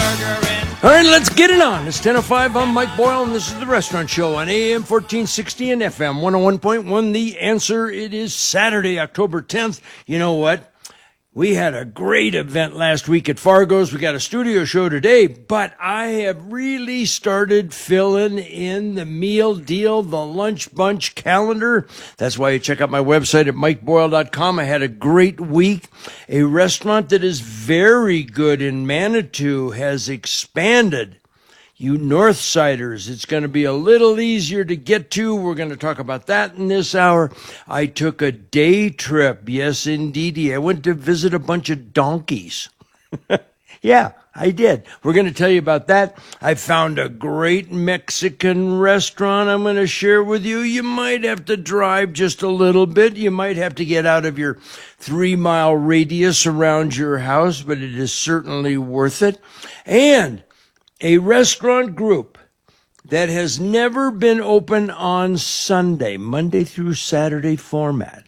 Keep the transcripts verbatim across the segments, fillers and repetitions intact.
All right, let's get it on. It's ten oh five. I'm Mike Boyle, and this is The Restaurant Show on A M fourteen sixty and F M one oh one point one. The Answer. It is Saturday, October tenth. You know what? We had a great event last week at Fargo's. We got a studio show today, but I have really started filling in the meal deal, the lunch bunch calendar. That's why you check out my website at mike boyle dot com. I had a great week. A restaurant that is very good in Manitou has expanded. You Northsiders, it's going to be a little easier to get to. We're going to talk about that in this hour. I took a day trip. Yes, indeedy. I went to visit a bunch of donkeys. Yeah, I did. We're going to tell you about that. I found a great Mexican restaurant I'm going to share with you. You might have to drive just a little bit. You might have to get out of your three-mile radius around your house, but it is certainly worth it. And a restaurant group that has never been open on Sunday, Monday through Saturday format,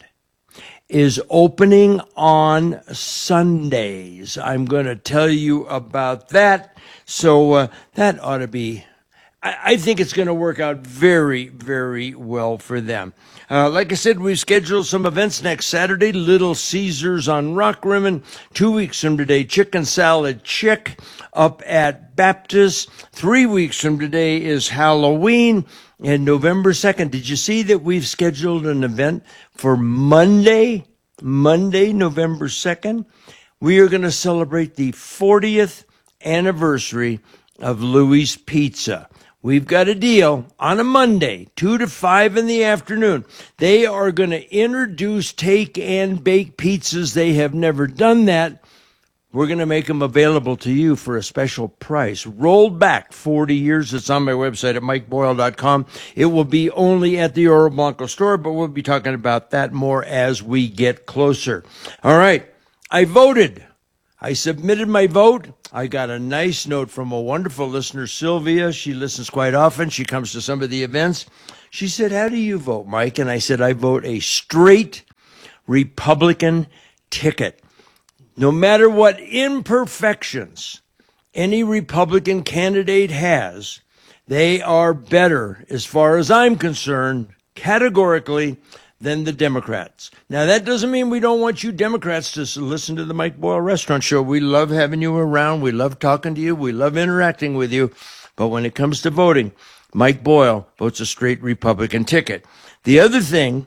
is opening on Sundays. I'm going to tell you about that. So uh, that ought to be, I, I think it's going to work out very, very well for them. Uh, like I said, we've scheduled some events next Saturday. Little Caesars on Rockrimmon. Two weeks from today, Chicken Salad Chick up at Baptist. Three weeks from today is Halloween. And November second, did you see that we've scheduled an event for Monday, Monday, November second? We are going to celebrate the fortieth anniversary of Louis Pizza. We've got a deal on a Monday, two to five in the afternoon. They are going to introduce take and bake pizzas. They have never done that. We're going to make them available to you for a special price. Rolled back forty years. It's on my website at mike boyle dot com. It will be only at the Oro Blanco store, but we'll be talking about that more as we get closer. All right. I voted. I submitted my vote. I got a nice note from a wonderful listener, Sylvia. She listens quite often. She comes to some of the events. She said, how do you vote, Mike? And I said, I vote a straight Republican ticket. No matter what imperfections any Republican candidate has, they are better, as far as I'm concerned, categorically, than the Democrats. Now, that doesn't mean we don't want you Democrats to listen to the Mike Boyle Restaurant Show. We love having you around. We love talking to you. We love interacting with you. But when it comes to voting, Mike Boyle votes a straight Republican ticket. The other thing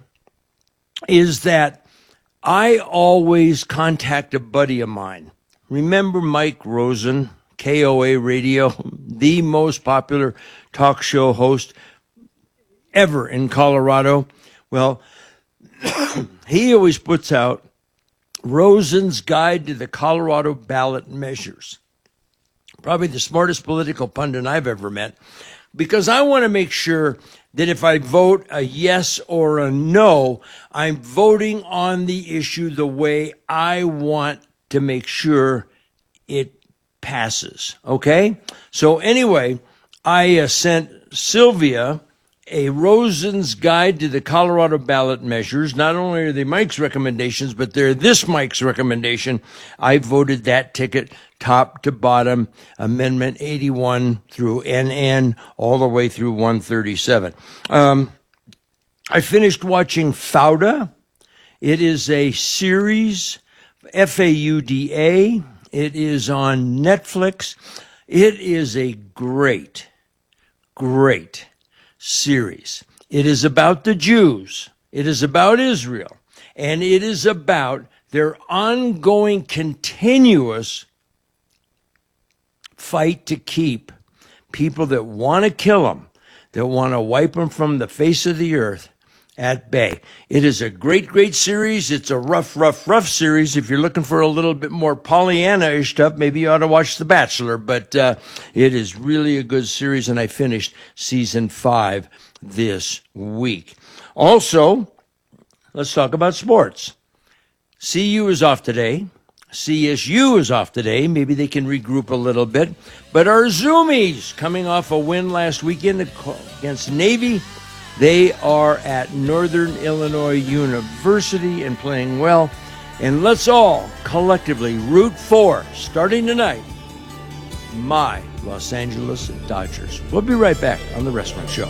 is that I always contact a buddy of mine. Remember Mike Rosen, K O A Radio, the most popular talk show host ever in Colorado? Well, he always puts out Rosen's Guide to the Colorado Ballot Measures. Probably the smartest political pundit I've ever met, because I want to make sure that if I vote a yes or a no, I'm voting on the issue the way I want to make sure it passes. Okay? So anyway, I uh, sent Sylvia a Rosen's Guide to the Colorado Ballot Measures. Not only are they Mike's recommendations, but they're this Mike's recommendation. I voted that ticket top to bottom, Amendment eighty-one through N N, all the way through one thirty-seven. Um, I finished watching Fauda. It is a series, F A U D A. It is on Netflix. It is a great, great series. It is about the Jews. It is about Israel. And it is about their ongoing, continuous fight to keep people that want to kill them, that want to wipe them from the face of the earth, at bay. It is a great, great series. It's a rough, rough, rough series. If you're looking for a little bit more Pollyanna-ish stuff, maybe you ought to watch The Bachelor. But uh, it is really a good series, and I finished season five this week. Also, let's talk about sports. C U is off today. C S U is off today. Maybe they can regroup a little bit. But our Zoomies, coming off a win last weekend against Navy, they are at Northern Illinois University and playing well. And let's all collectively root for, starting tonight, my Los Angeles Dodgers. We'll be right back on The Restaurant Show.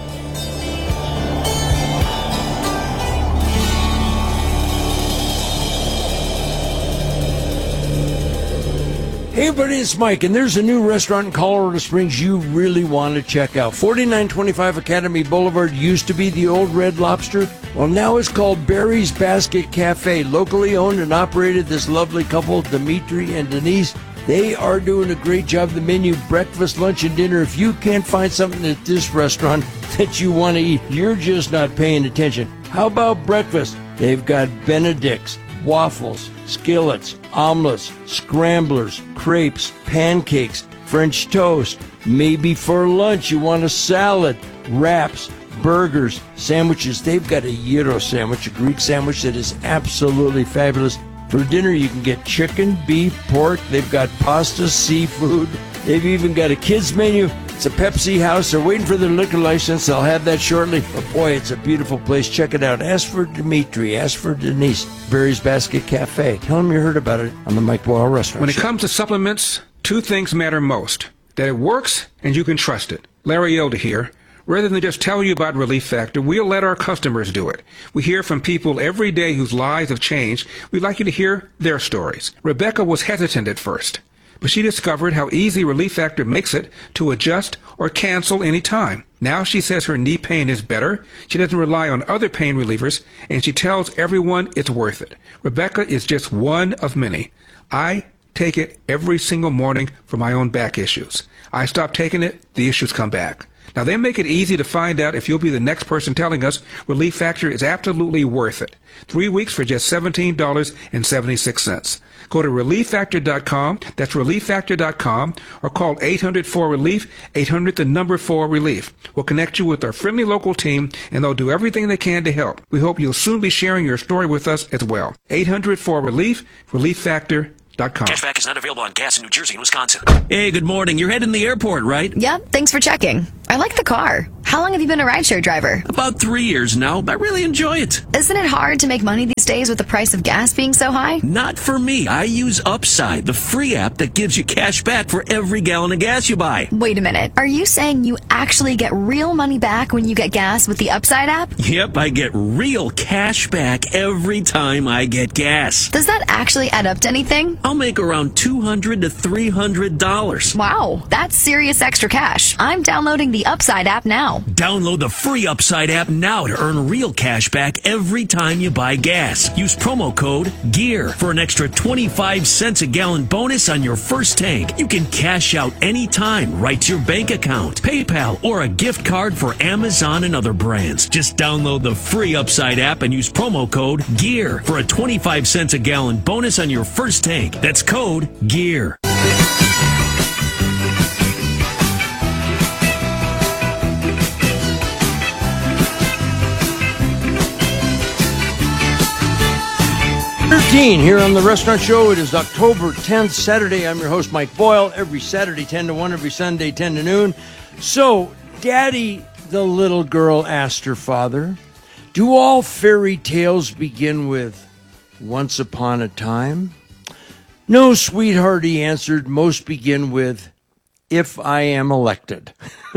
Hey everybody, it's Mike, and there's a new restaurant in Colorado Springs you really want to check out. forty-nine twenty-five Academy Boulevard used to be the old Red Lobster. Well, now it's called Barry's Basket Cafe. Locally owned and operated, this lovely couple, Dimitri and Denise, they are doing a great job. The menu, breakfast, lunch, and dinner. If you can't find something at this restaurant that you want to eat, you're just not paying attention. How about breakfast? They've got Benedict's, waffles, skillets, omelets, scramblers, crepes, pancakes, French toast. Maybe for lunch you want a salad, wraps, burgers, sandwiches. They've got a gyro sandwich, a Greek sandwich that is absolutely fabulous. For dinner you can get chicken, beef, pork. They've got pasta, seafood. They've even got a kids menu. It's a Pepsi house. They're waiting for their liquor license. They'll have that shortly. But boy, it's a beautiful place. Check it out. Ask for Dimitri. Ask for Denise. Barry's Basket Cafe. Tell them you heard about it on the Mike Boyle Restaurant When it Show. comes to supplements, two things matter most. That it works and you can trust it. Larry Elder here. Rather than just tell you about Relief Factor, we'll let our customers do it. We hear from people every day whose lives have changed. We'd like you to hear their stories. Rebecca was hesitant at first, but she discovered how easy Relief Factor makes it to adjust or cancel any time. Now she says her knee pain is better, she doesn't rely on other pain relievers, and she tells everyone it's worth it. Rebecca is just one of many. I take it every single morning for my own back issues. I stop taking it, the issues come back. Now, they make it easy to find out if you'll be the next person telling us Relief Factor is absolutely worth it. Three weeks for just seventeen dollars and seventy-six cents. Go to relief factor dot com, that's relief factor dot com, or call eight hundred four relief, eight hundred the number four relief. We'll connect you with our friendly local team, and they'll do everything they can to help. We hope you'll soon be sharing your story with us as well. eight hundred four relief, relief factor dot com. Cashback is not available on gas in New Jersey and Wisconsin. Hey, good morning. You're heading to the airport, right? Yep, thanks for checking. I like the car. How long have you been a rideshare driver? About three years now. I really enjoy it. Isn't it hard to make money these days with the price of gas being so high? Not for me. I use Upside, the free app that gives you cash back for every gallon of gas you buy. Wait a minute. Are you saying you actually get real money back when you get gas with the Upside app? Yep, I get real cash back every time I get gas. Does that actually add up to anything? I'll make around two hundred to three hundred dollars. Wow, that's serious extra cash. I'm downloading the Upside app now. Download the free Upside app now to earn real cash back every time you buy gas. Use promo code GEAR for an extra twenty-five cents a gallon bonus on your first tank. You can cash out anytime right to your bank account, PayPal, or a gift card for Amazon and other brands. Just download the free Upside app and use promo code GEAR for a twenty-five cents a gallon bonus on your first tank. That's code GEAR. thirteen here on the Restaurant Show. It is October tenth, Saturday. I'm your host, Mike Boyle. Every Saturday, ten to one. Every Sunday, ten to noon. So, Daddy, the little girl, asked her father, do all fairy tales begin with once upon a time? No, sweetheart, he answered. Most begin with, if I am elected.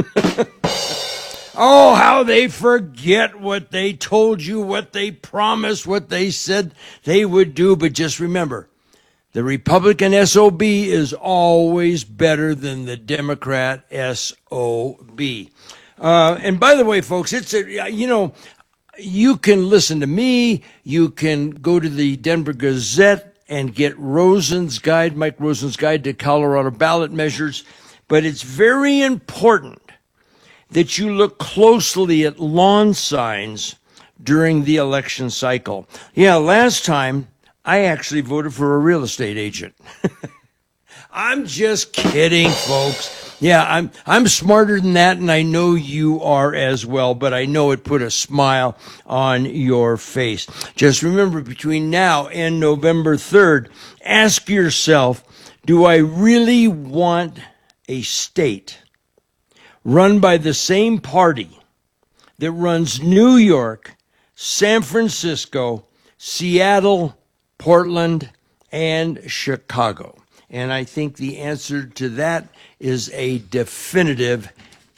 Oh, how they forget what they told you, what they promised, what they said they would do. But just remember, the Republican S O B is always better than the Democrat S O B. Uh, and by the way, folks, it's a, you know, you can listen to me. You can go to the Denver Gazette and get Rosen's guide, Mike Rosen's guide to Colorado ballot measures. But it's very important that you look closely at lawn signs during the election cycle. Yeah, last time I actually voted for a real estate agent. I'm just kidding, folks. Yeah, I'm I'm smarter than that, and I know you are as well, but I know it put a smile on your face. Just remember, between now and November third, ask yourself, do I really want a state run by the same party that runs New York, San Francisco, Seattle, Portland, and Chicago? And I think the answer to that is a definitive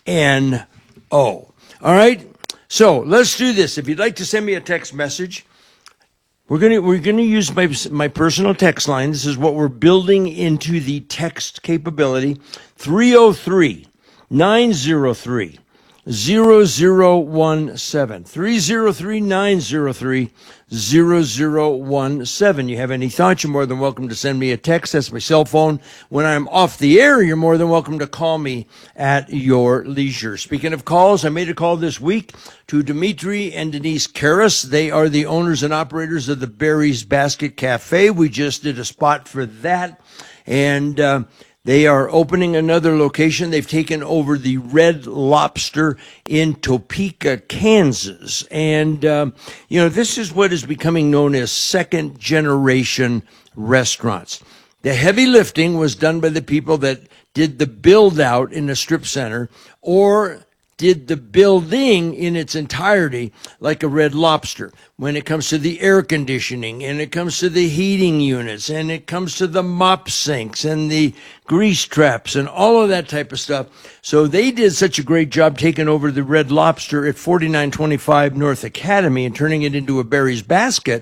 N O. All right? So let's do this. If you'd like to send me a text message, we're gonna we're gonna use my my personal text line. This is what we're building into the text capability. three oh three, nine oh three, zero zero one seven. three oh three, nine oh three, zero zero one seven. You have any thoughts, you're more than welcome to send me a text. That's my cell phone. When I'm off the air, you're more than welcome to call me at your leisure. Speaking of calls, I made a call this week to Dimitri and Denise Karras. They are the owners and operators of the Barry's Basket Cafe. We just did a spot for that. And, uh, they are opening another location. They've taken over the Red Lobster in Topeka, Kansas. And, um, you know, this is what is becoming known as second generation restaurants. The heavy lifting was done by the people that did the build out in a strip center or did the building in its entirety like a Red Lobster when it comes to the air conditioning and it comes to the heating units and it comes to the mop sinks and the grease traps and all of that type of stuff. So they did such a great job taking over the Red Lobster at forty-nine twenty-five North Academy and turning it into a Barry's Basket.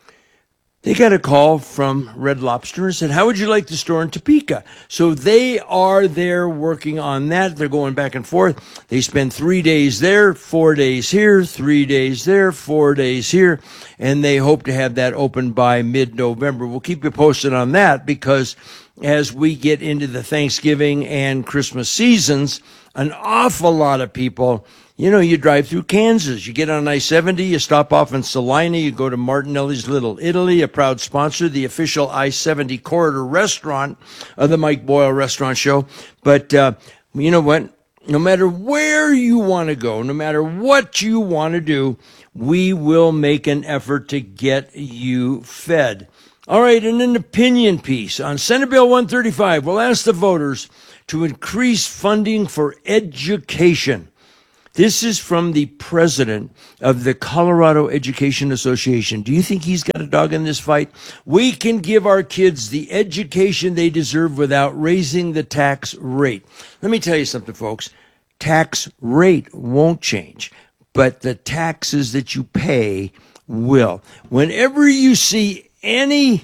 They got a call from Red Lobster and said, how would you like the store in Topeka? So they are there working on that. They're going back and forth. They spend three days there, four days here, three days there, four days here, and they hope to have that open by mid-November. We'll keep you posted on that because as we get into the Thanksgiving and Christmas seasons, an awful lot of people, you know, you drive through Kansas, you get on I seventy, you stop off in Salina, you go to Martinelli's Little Italy, a proud sponsor, the official I seventy corridor restaurant of the Mike Boyle Restaurant Show. But, uh, you know what? No matter where you want to go, no matter what you want to do, we will make an effort to get you fed. All right, and an opinion piece on Senate Bill one thirty-five. We'll ask the voters to increase funding for education. This is from the president of the Colorado Education Association. Do you think he's got a dog in this fight? We can give our kids the education they deserve without raising the tax rate. Let me tell you something, folks. Tax rate won't change, but the taxes that you pay will. Whenever you see any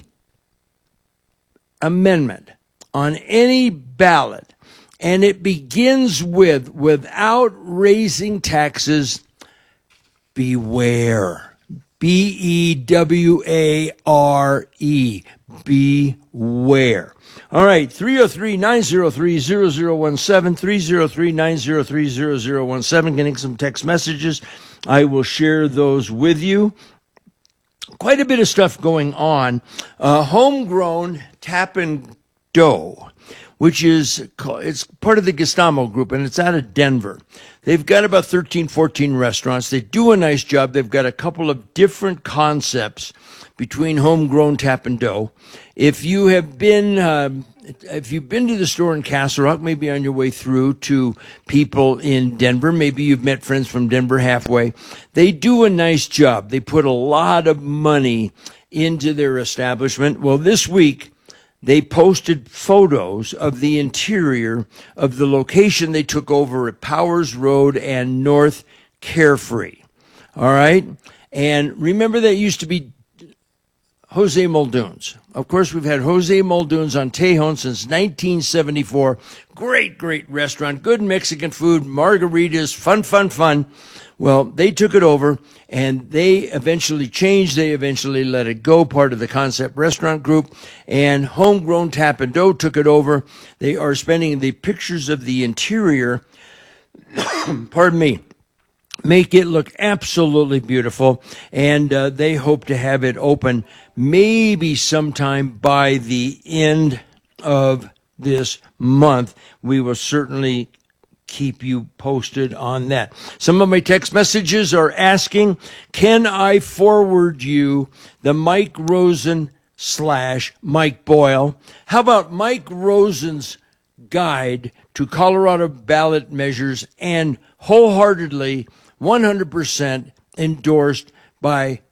amendment on any ballot, and it begins with, without raising taxes, beware. B E W A R E. Beware. All right, three oh three, nine oh three, zero zero one seven, three oh three, nine oh three, zero zero one seven. Getting some text messages. I will share those with you. Quite a bit of stuff going on. Uh, homegrown Tap and Dough, which is, it's part of the Gestamo Group, and it's out of Denver. They've got about thirteen, fourteen restaurants. They do a nice job. They've got a couple of different concepts between homegrown Tap and Dough. If you have been, um, if you've been to the store in Castle Rock, maybe on your way through to people in Denver, maybe you've met friends from Denver halfway, they do a nice job. They put a lot of money into their establishment. Well, this week, they posted photos of the interior of the location they took over at Powers Road and North Carefree. All right? And remember that used to be Jose Muldoon's. Of course, we've had Jose Muldoon's on Tejon since nineteen seventy-four. Great, great restaurant. Good Mexican food, margaritas, fun, fun, fun. Well, they took it over, and they eventually changed. They eventually let it go, part of the Concept Restaurant Group, and Homegrown Tap and Dough took it over. They are spending the pictures of the interior, pardon me, make it look absolutely beautiful, and uh, they hope to have it open maybe sometime by the end of this month. We will certainly keep you posted on that. Some of my text messages are asking, can I forward you the Mike Rosen slash Mike Boyle? How about Mike Rosen's guide to Colorado ballot measures and wholeheartedly one hundred percent endorsed by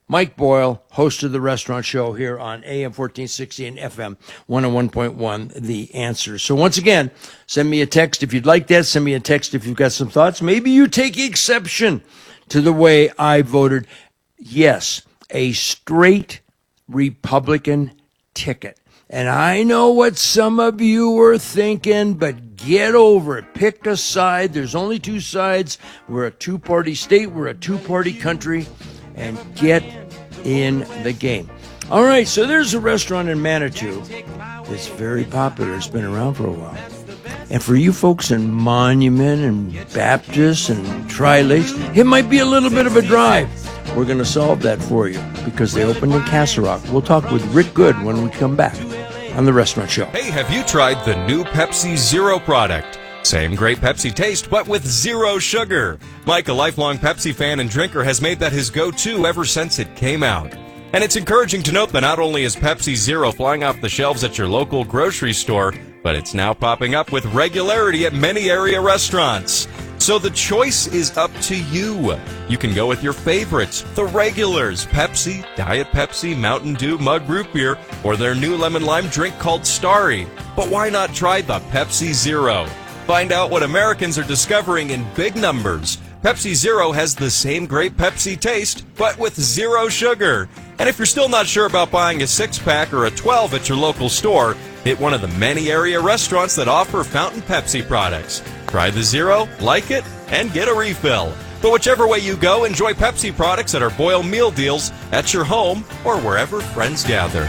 Mike Boyle, host of The Restaurant Show here on A M fourteen sixty and F M one oh one point one, The Answer. So once again, send me a text if you'd like that. Send me a text if you've got some thoughts. Maybe you take exception to the way I voted. Yes, a straight Republican ticket. And I know what some of you were thinking, but get over it. Pick a side. There's only two sides. We're a two-party state. We're a two-party country. And get in the game. All right, so there's a restaurant in Manitou that's very popular. It's been around for a while. And for you folks in Monument and Baptist and Tri-Lakes, it might be a little bit of a drive. We're going to solve that for you because they opened in Castle Rock. We'll talk with Rick Good when we come back on The Restaurant Show. Hey, have you tried the new Pepsi Zero product? Same great Pepsi taste, but with zero sugar. Mike, a lifelong Pepsi fan and drinker, has made that his go-to ever since it came out. And it's encouraging to note that not only is Pepsi Zero flying off the shelves at your local grocery store, but it's now popping up with regularity at many area restaurants. So the choice is up to you. You can go with your favorites, the regulars, Pepsi, Diet Pepsi, Mountain Dew, Mug Root Beer, or their new lemon lime drink called Starry. But why not try the Pepsi Zero? Find out what Americans are discovering in big numbers. Pepsi Zero has the same great Pepsi taste, but with zero sugar. And if you're still not sure about buying a six-pack or a twelve at your local store, hit one of the many area restaurants that offer fountain Pepsi products. Try the Zero, like it, and get a refill. But whichever way you go, enjoy Pepsi products at our Boyle meal deals at your home or wherever friends gather.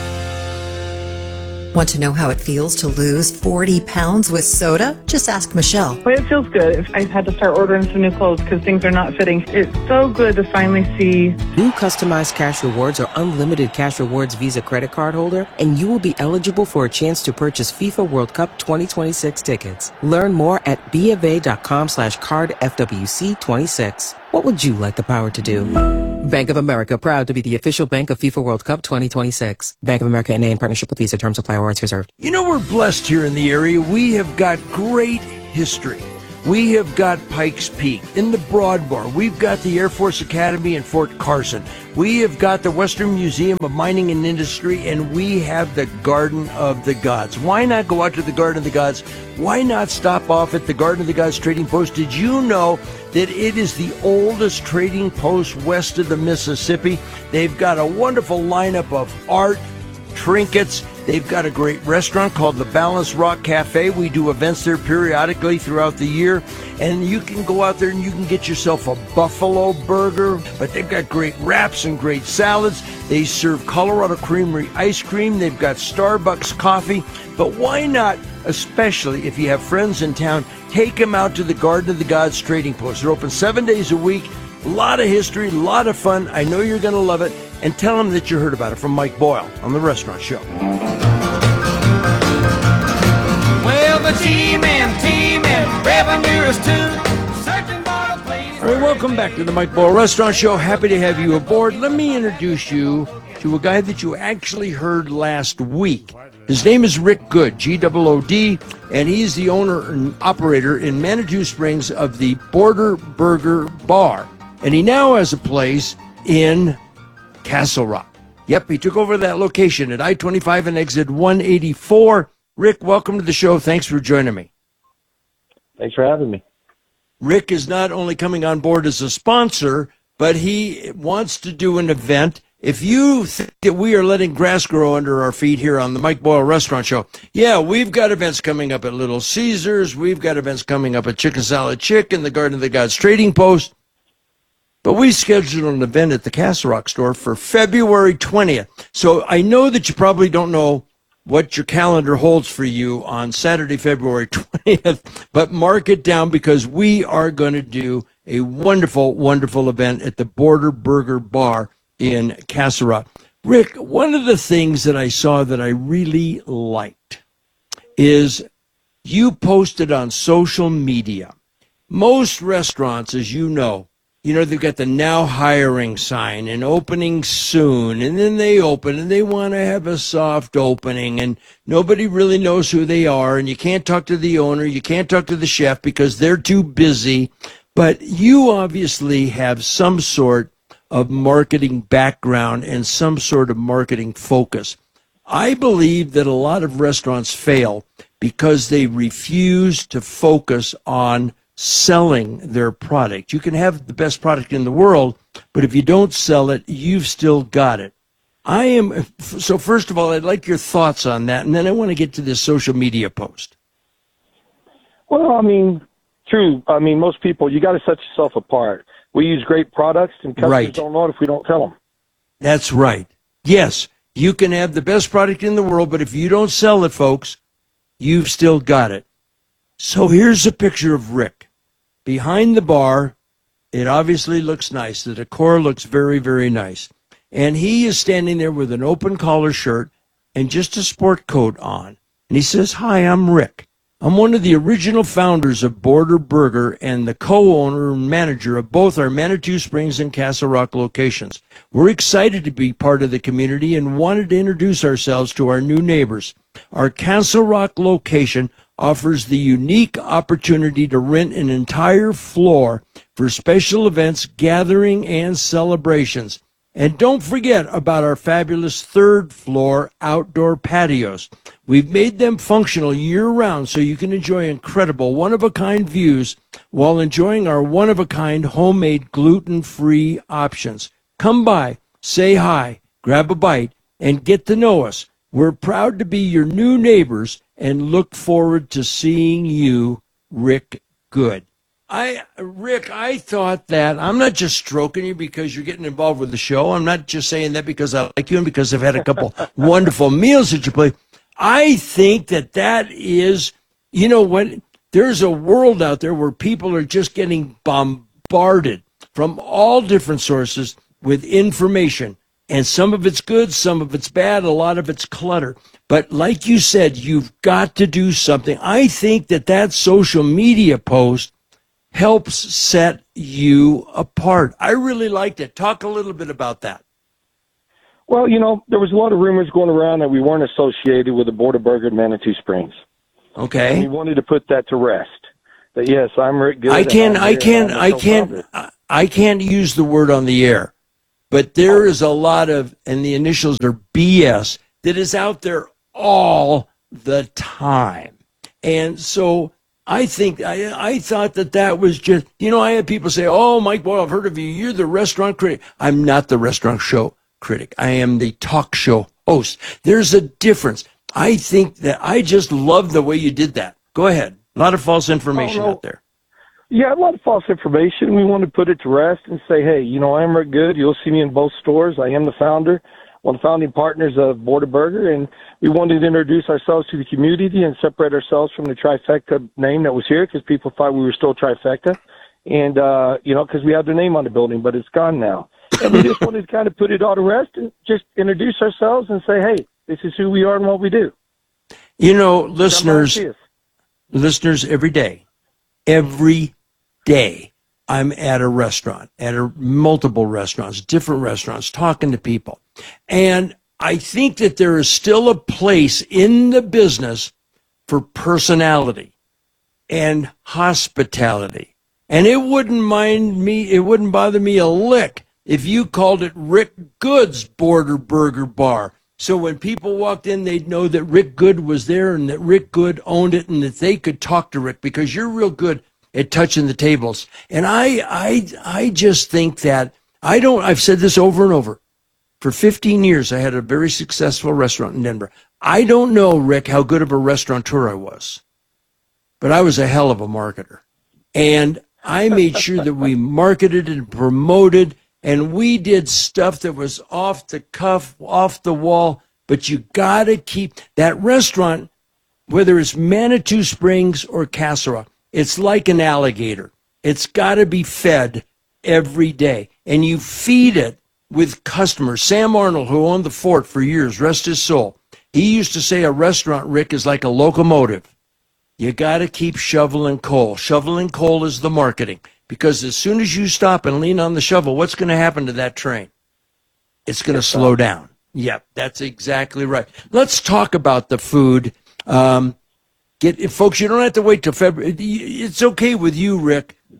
Want to know how it feels to lose forty pounds with soda? Just ask Michelle. Well, it feels good. I've had to start ordering some new clothes because things are not fitting. It's so good to finally see. New customized cash rewards or unlimited cash rewards Visa credit card holder, and you will be eligible for a chance to purchase FIFA World Cup twenty twenty-six tickets. Learn more at bofa.com slash card FWC twenty-six. What would you like the power to do? Bank of America, proud to be the official bank of FIFA World Cup twenty twenty-six. Bank of America N A in partnership with Visa. Terms apply. Awards reserved. You know, we're blessed here in the area. We have got great history. We have got Pikes Peak in the Broadmoor. We've got the Air Force Academy in Fort Carson. We have got the Western Museum of Mining and Industry, and we have the Garden of the Gods. Why not go out to the Garden of the Gods? Why not stop off at the Garden of the Gods Trading Post? Did you know that it is the oldest trading post west of the Mississippi? They've got a wonderful lineup of art, trinkets. They've got a great restaurant called the Balanced Rock Cafe. We do events there periodically throughout the year. And you can go out there and you can get yourself a buffalo burger. But they've got great wraps and great salads. They serve Colorado Creamery ice cream. They've got Starbucks coffee. But why not, especially if you have friends in town, take them out to the Garden of the Gods Trading Post. They're open seven days a week. A lot of history, a lot of fun. I know you're going to love it. And tell them that you heard about it from Mike Boyle on The Restaurant Show. Well, the teaming, teaming, revenue is too. Searching for a place. All right, welcome back to the Mike Boyle Restaurant Show. Happy to have you aboard. Let me introduce you to a guy that you actually heard last week. His name is Rick Good, G O O D, and he's the owner and operator in Manitou Springs of the Border Burger Bar. And he now has a place in Castle Rock. Yep, he took over that location at I twenty-five and exit one eighty-four. Rick, welcome to the show. Thanks for joining me. Thanks for having me. Rick is not only coming on board as a sponsor, but he wants to do an event. If you think that we are letting grass grow under our feet here on the Mike Boyle Restaurant Show, yeah, we've got events coming up at Little Caesars. We've got events coming up at Chicken Salad Chicken, the Garden of the Gods Trading Post. But we scheduled an event at the Castle Rock store for February twentieth. So I know that you probably don't know what your calendar holds for you on Saturday, February twentieth, but mark it down because we are going to do a wonderful, wonderful event at the Border Burger Bar in Castle Rock. Rick, one of the things that I saw that I really liked is you posted on social media. Most restaurants, as you know, you know, they've got the now hiring sign and opening soon, and then they open and they want to have a soft opening, and nobody really knows who they are, and you can't talk to the owner, you can't talk to the chef because they're too busy. But you obviously have some sort of marketing background and some sort of marketing focus. I believe that a lot of restaurants fail because they refuse to focus on selling their product. You can have the best product in the world, but if you don't sell it, you've still got it. I am, so first of all, I'd like your thoughts on that, and then I want to get to this social media post. Well, I mean, true. I mean, most people, you got to set yourself apart. We use great products, and customers Right. don't know it if we don't tell them. That's right. Yes, you can have the best product in the world, but if you don't sell it, folks, you've still got it. So here's a picture of Rick. Behind the bar, it obviously looks nice. The decor looks very, very nice. And he is standing there with an open collar shirt and just a sport coat on. And he says, "Hi, I'm Rick. I'm one of the original founders of Border Burger and the co-owner and manager of both our Manitou Springs and Castle Rock locations. We're excited to be part of the community and wanted to introduce ourselves to our new neighbors. Our Castle Rock location offers the unique opportunity to rent an entire floor for special events, gathering, and celebrations. And don't forget about our fabulous third floor outdoor patios. We've made them functional year-round so you can enjoy incredible one-of-a-kind views while enjoying our one-of-a-kind homemade gluten-free options. Come by, say hi, grab a bite, and get to know us. We're proud to be your new neighbors and look forward to seeing you, Rick Good." I, Rick, I thought that, I'm not just stroking you because you're getting involved with the show. I'm not just saying that because I like you and because I've had a couple wonderful meals that you play. I think that that is, you know what, there's a world out there where people are just getting bombarded from all different sources with information. And some of it's good, some of it's bad, a lot of it's clutter. But like you said, you've got to do something. I think that that social media post helps set you apart. I really liked it. Talk a little bit about that. Well, you know, there was a lot of rumors going around that we weren't associated with the Border Burger in Manitou Springs. Okay. And we wanted to put that to rest. That yes, I'm Rick Good. I can't, I can't, I no can't, I can't use the word on the air, but there is a lot of, and the initials are B S, that is out there all the time. And so I think, I, I thought that that was just, you know, I had people say, "Oh, Mike Boyle, I've heard of you. You're the restaurant critic." I'm not the restaurant show critic. I am the talk show host. There's a difference. I think that I just love the way you did that. Go ahead. A lot of false information oh, no. out there. Yeah, a lot of false information. We want to put it to rest and say, hey, you know, I'm Rick Good. You'll see me in both stores. I am the founder, one of the founding partners of Border Burger, and we wanted to introduce ourselves to the community and separate ourselves from the Trifecta name that was here because people thought we were still Trifecta, and, uh, you know, because we had their name on the building, but it's gone now. And we just wanted to kind of put it all to rest and just introduce ourselves and say, hey, this is who we are and what we do. You know, listeners, listeners, every day, every day, I'm at a restaurant, at a, multiple restaurants, different restaurants, talking to people. And I think that there is still a place in the business for personality and hospitality. And it wouldn't mind me, it wouldn't bother me a lick if you called it Rick Good's Border Burger Bar. So when people walked in, they'd know that Rick Good was there and that Rick Good owned it and that they could talk to Rick because you're real good at touching the tables. And I, I, I just think that I don't, I've said this over and over. For fifteen years, I had a very successful restaurant in Denver. I don't know, Rick, how good of a restaurateur I was, but I was a hell of a marketer. And I made sure that we marketed and promoted, and we did stuff that was off the cuff, off the wall, but you got to keep that restaurant, whether it's Manitou Springs or Castle Rock, it's like an alligator. It's got to be fed every day, and you feed it with customers. Sam Arnold, who owned the Fort for years, rest his soul, he used to say a restaurant, Rick, is like a locomotive. You got to keep shoveling coal. Shoveling coal is the marketing, because as soon as you stop and lean on the shovel, what's going to happen to that train? It's going to slow down. Yep, that's exactly right. Let's talk about the food. Um, get folks, you don't have to wait till February. It's okay with you, Rick,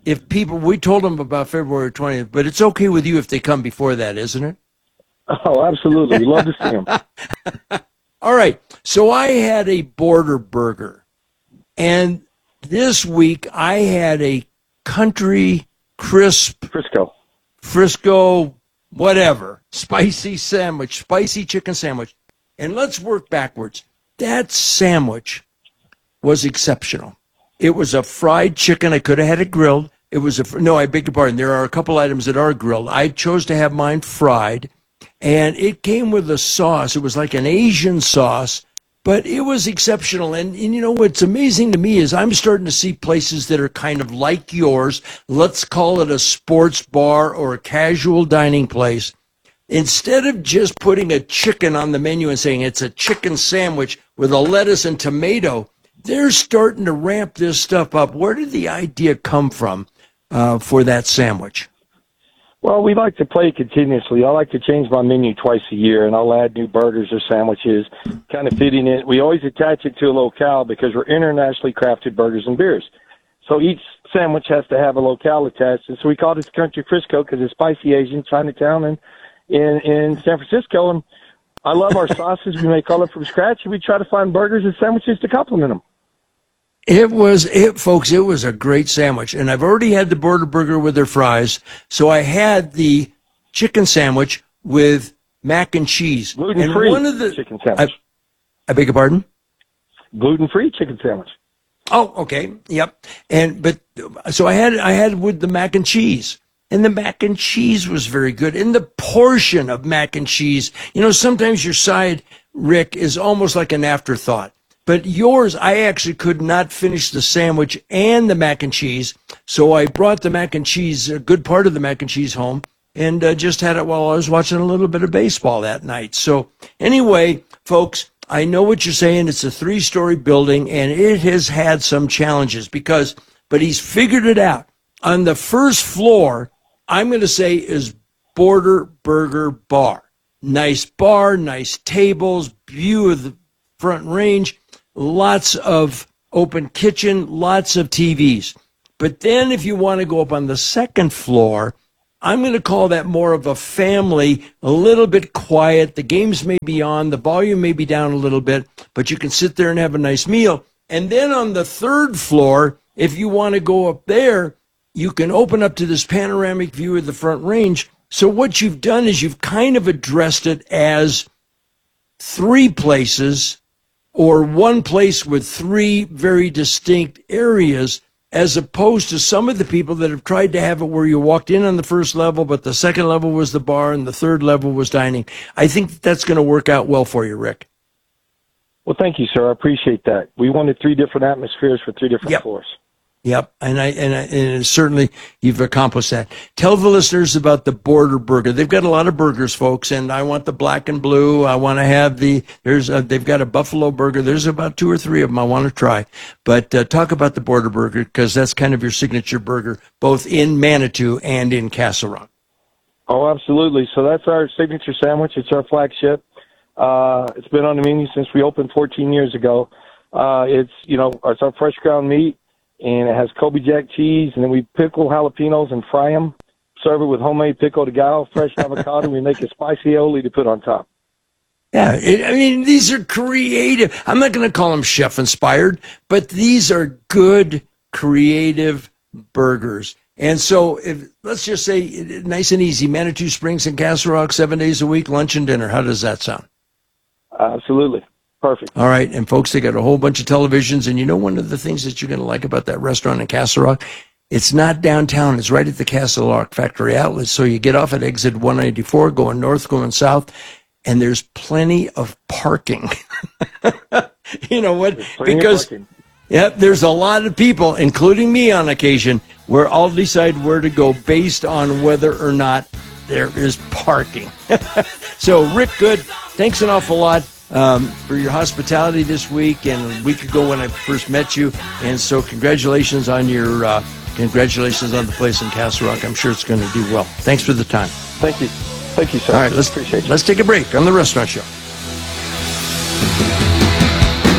if people, we told them about February twentieth, but it's okay with you if they come before that, isn't it? Oh, absolutely. We love to see them. All right. So I had a Border Burger, and this week I had a country crisp Frisco. Frisco, whatever, spicy sandwich, spicy chicken sandwich. And let's work backwards. That sandwich was exceptional. It was a fried chicken. I could have had it grilled. It was a, no, I beg your pardon. There are a couple items that are grilled. I chose to have mine fried, and it came with a sauce. It was like an Asian sauce, but it was exceptional. And, and you know what's amazing to me is I'm starting to see places that are kind of like yours. Let's call it a sports bar or a casual dining place. Instead of just putting a chicken on the menu and saying it's a chicken sandwich with a lettuce and tomato, they're starting to ramp this stuff up. Where did the idea come from uh, for that sandwich? Well, we like to play continuously. I like to change my menu twice a year, and I'll add new burgers or sandwiches, kind of fitting it. We always attach it to a locale because we're internationally crafted burgers and beers. So each sandwich has to have a locale attached. And so we called it Country Frisco because it's spicy Asian, Chinatown, and in, in San Francisco. And I love our sauces. We make all of it from scratch, and we try to find burgers and sandwiches to complement them. It was, it, folks, it was a great sandwich. And I've already had the Border Burger with their fries. So I had the chicken sandwich with mac and cheese. Gluten-free and one of the, chicken sandwich. I, I beg your pardon? Gluten-free chicken sandwich. Oh, okay. Yep. And, but, so I had, I had with the mac and cheese. And the mac and cheese was very good. And the portion of mac and cheese, you know, sometimes your side, Rick, is almost like an afterthought. But yours, I actually could not finish the sandwich and the mac and cheese, so I brought the mac and cheese, a good part of the mac and cheese home, and uh, just had it while I was watching a little bit of baseball that night. So anyway, folks, I know what you're saying. It's a three-story building, and it has had some challenges because, but he's figured it out. On the first floor, I'm going to say is Border Burger Bar. Nice bar, nice tables, view of the front range. Lots of open kitchen, lots of T Vs. But then if you want to go up on the second floor, I'm going to call that more of a family, a little bit quiet. The games may be on, the volume may be down a little bit, but you can sit there and have a nice meal. And then on the third floor, if you want to go up there, you can open up to this panoramic view of the front range. So what you've done is you've kind of addressed it as three places, or one place with three very distinct areas, as opposed to some of the people that have tried to have it where you walked in on the first level, but the second level was the bar and the third level was dining. I think that's going to work out well for you, Rick. Well, thank you, sir. I appreciate that. We wanted three different atmospheres for three different Yep. floors. Yep, and I and, I, and certainly you've accomplished that. Tell the listeners about the Border Burger. They've got a lot of burgers, folks, and I want the black and blue. I want to have the there's a, they've got a buffalo burger. There's about two or three of them I want to try. But uh, talk about the Border Burger because that's kind of your signature burger, both in Manitou and in Castle Rock. Oh, absolutely. So that's our signature sandwich. It's our flagship. Uh, it's been on the menu since we opened fourteen years ago. Uh, it's you know it's our fresh ground meat. And it has Kobe Jack cheese, and then we pickle jalapenos and fry them. Serve it with homemade pico de gallo, fresh avocado. We make a spicy aioli to put on top. Yeah, it, I mean, these are creative. I'm not going to call them chef-inspired, but these are good, creative burgers. And so if, let's just say, nice and easy, Manitou Springs and Castle Rock, seven days a week, lunch and dinner. How does that sound? Absolutely. Perfect. All right. And folks, they got a whole bunch of televisions. And you know, one of the things that you're going to like about that restaurant in Castle Rock, it's not downtown. It's right at the Castle Rock Factory Outlet. So you get off at exit one ninety-four, going north, going south, and there's plenty of parking. You know what? Because, yeah, there's a lot of people, including me on occasion, where I'll decide where to go based on whether or not there is parking. So, Rick Good, thanks an awful lot. Um, for your hospitality this week and a week ago when I first met you. And so congratulations on your, uh, congratulations on the place in Castle Rock. I'm sure it's going to do well. Thanks for the time. Thank you. Thank you, sir. All right, let's, Appreciate you. let's take a break on The Restaurant Show.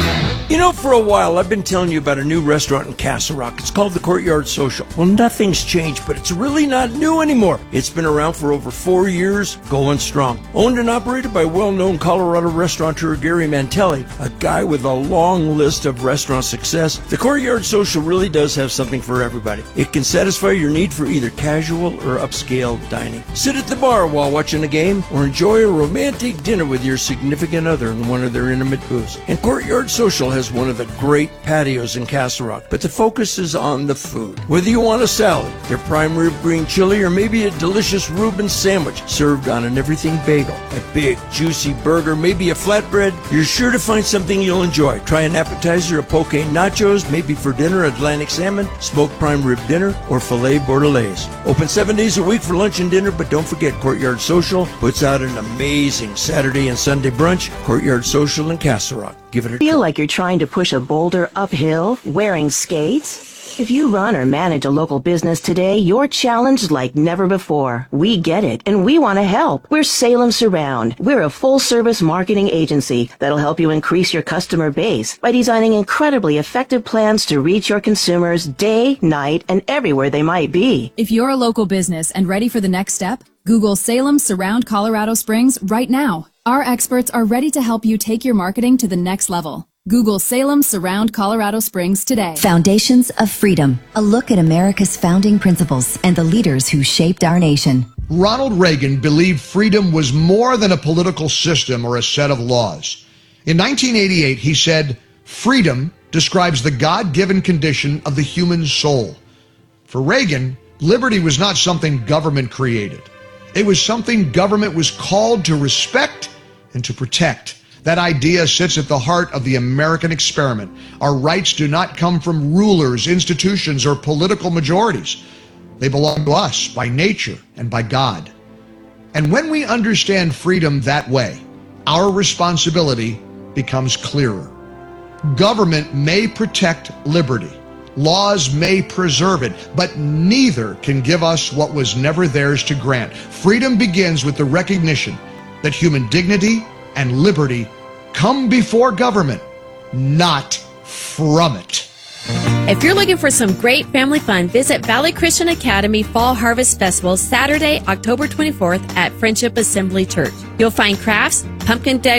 You know, for a while, I've been telling you about a new restaurant in Castle Rock. It's called the Courtyard Social. Well, nothing's changed, but it's really not new anymore. It's been around for over four years, going strong. Owned and operated by well-known Colorado restaurateur Gary Mantelli, a guy with a long list of restaurant success, the Courtyard Social really does have something for everybody. It can satisfy your need for either casual or upscale dining. Sit at the bar while watching a game, or enjoy a romantic dinner with your significant other in one of their intimate booths. And Courtyard Social has one of the great patios in Castle Rock, but the focus is on the food. Whether you want a salad, their prime rib green chili, or maybe a delicious Reuben sandwich served on an everything bagel, a big juicy burger, maybe a flatbread, you're sure to find something you'll enjoy. Try an appetizer, a poke nachos, maybe for dinner Atlantic salmon, smoked prime rib dinner, or filet bordelaise. Open seven days a week for lunch and dinner, but don't forget Courtyard Social puts out an amazing Saturday and Sunday brunch. Courtyard Social in Castle Rock. Give it a Feel like you're trying to push a boulder uphill wearing skates? If you run or manage a local business today, you're challenged like never before. We get it, and we want to help. We're Salem Surround. We're a full-service marketing agency that'll help you increase your customer base by designing incredibly effective plans to reach your consumers day, night, and everywhere they might be. If you're a local business and ready for the next step, Google Salem Surround Colorado Springs right now. Our experts are ready to help you take your marketing to the next level. Google Salem Surround Colorado Springs today. Foundations of Freedom, a look at America's founding principles and the leaders who shaped our nation. Ronald Reagan believed freedom was more than a political system or a set of laws. In nineteen eighty-eight, he said, "Freedom describes the God-given condition of the human soul." For Reagan, liberty was not something government created. It was something government was called to respect and to protect. That idea sits at the heart of the American experiment. Our rights do not come from rulers, institutions, or political majorities. They belong to us by nature and by God. And when we understand freedom that way, our responsibility becomes clearer. Government may protect liberty. Laws may preserve it, but neither can give us what was never theirs to grant. Freedom begins with the recognition that human dignity and liberty come before government, not from it. If you're looking for some great family fun, visit Valley Christian Academy Fall Harvest Festival Saturday, October twenty-fourth at Friendship Assembly Church. You'll find crafts, pumpkin